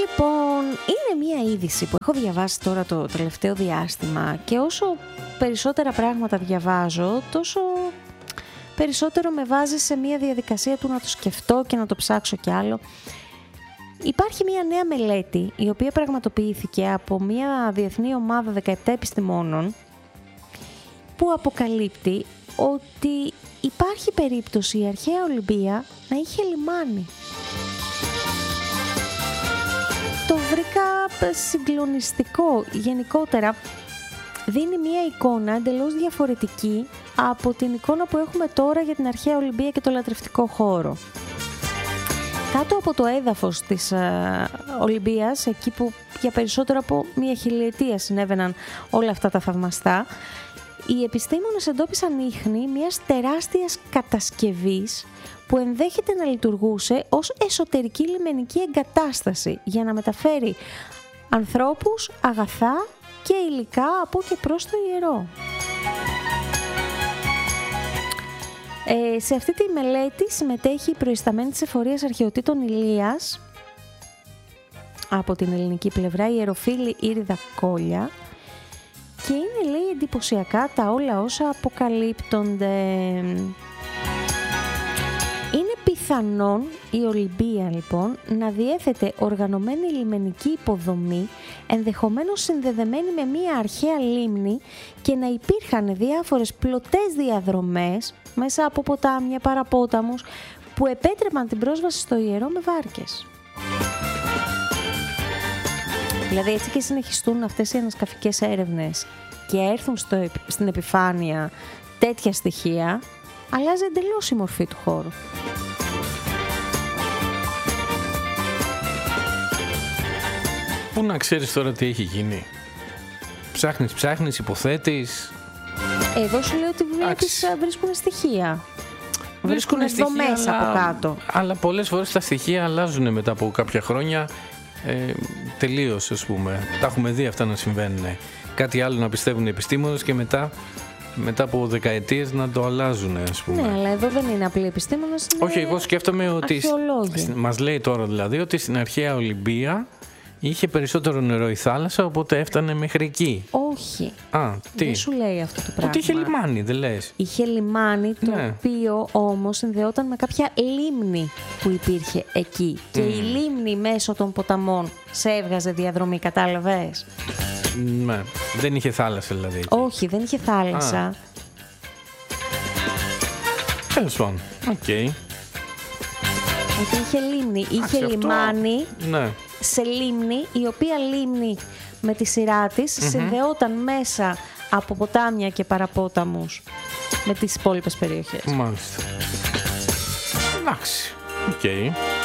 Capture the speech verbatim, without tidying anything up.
Λοιπόν, είναι μία είδηση που έχω διαβάσει τώρα το τελευταίο διάστημα και όσο περισσότερα πράγματα διαβάζω, τόσο περισσότερο με βάζει σε μία διαδικασία του να το σκεφτώ και να το ψάξω κι άλλο. Υπάρχει μία νέα μελέτη, η οποία πραγματοποιήθηκε από μία διεθνή ομάδα δεκαεπτά επιστημόνων, που αποκαλύπτει ότι υπάρχει περίπτωση η αρχαία Ολυμπία να είχε λιμάνι. Το βρήκα συγκλονιστικό. Γενικότερα δίνει μία εικόνα εντελώς διαφορετική από την εικόνα που έχουμε τώρα για την αρχαία Ολυμπία και το λατρευτικό χώρο. Κάτω από το έδαφος της ε, Ολυμπίας, εκεί που για περισσότερο από μία χιλιετία συνέβαιναν όλα αυτά τα θαυμαστά, οι επιστήμονες εντόπισαν ίχνη μιας τεράστιας κατασκευής που ενδέχεται να λειτουργούσε ως εσωτερική λιμενική εγκατάσταση για να μεταφέρει ανθρώπους, αγαθά και υλικά από και προς το ιερό. Ε, σε αυτή τη μελέτη συμμετέχει η προϊσταμένη της εφορίας αρχαιοτήτων Ηλίας από την ελληνική πλευρά, η ιεροφίλη Ήριδα Κόλια, και είναι, λέει, εντυπωσιακά τα όλα όσα αποκαλύπτονται. Είναι πιθανόν η Ολυμπία, λοιπόν, να διέθετε οργανωμένη λιμενική υποδομή, ενδεχομένως συνδεδεμένη με μία αρχαία λίμνη, και να υπήρχαν διάφορες πλωτές διαδρομές μέσα από ποτάμια, παραπόταμους, που επέτρεπαν την πρόσβαση στο ιερό με βάρκες. Δηλαδή, έτσι και συνεχιστούν αυτές οι ανασκαφικές έρευνες και έρθουν στο, στην επιφάνεια τέτοια στοιχεία, αλλάζει εντελώς η μορφή του χώρου. Πού να ξέρεις τώρα τι έχει γίνει? Ψάχνεις, ψάχνεις, υποθέτεις. Εδώ σου λέω ότι βλέπεις, βρίσκουν στοιχεία. Βρίσκουν δομές αλλά, από κάτω. Αλλά πολλές φορές τα στοιχεία αλλάζουν μετά από κάποια χρόνια. Ε, τελείως, ας πούμε. Τα έχουμε δει αυτά να συμβαίνουν. Κάτι άλλο να πιστεύουν οι επιστήμονες και μετά, μετά από δεκαετίες να το αλλάζουν, ας πούμε. Ναι, αλλά εδώ δεν είναι απλοί επιστήμονες. Όχι, εγώ σκέφτομαι ότι. Αρχαιολόγοι. Μας λέει τώρα δηλαδή ότι στην αρχαία Ολυμπία είχε περισσότερο νερό η θάλασσα, οπότε έφτανε μέχρι εκεί. Όχι. Α, τι? Δεν σου λέει αυτό το πράγμα. Ότι είχε λιμάνι, δεν λες? Είχε λιμάνι, το ναι. οποίο όμως συνδεόταν με κάποια λίμνη που υπήρχε εκεί. Mm. Και η λίμνη μέσω των ποταμών σε έβγαζε διαδρομή, κατάλαβες? Ναι, δεν είχε θάλασσα δηλαδή εκεί. Όχι, δεν είχε θάλασσα. Τέλος πάντων, οκ. Okay. Ότι είχε λίμνη, είχε Άξι, λιμάνι. Αυτό... Ναι. Σε λίμνη, η οποία λίμνη με τη σειρά της mm-hmm. συνδεόταν μέσα από ποτάμια και παραπόταμους με τις υπόλοιπες περιοχές. Μάλιστα. Εντάξει. Οκ. Okay.